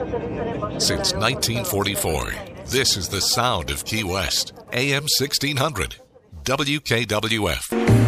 Since 1944, this is the sound of Key West. AM 1600. WKWF.